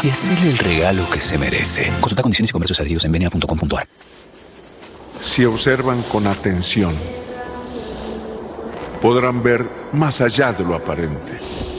y hacerle el regalo que se merece. Consulta condiciones y comercios adheridos en venia.com.ar. Si observan con atención, podrán ver más allá de lo aparente.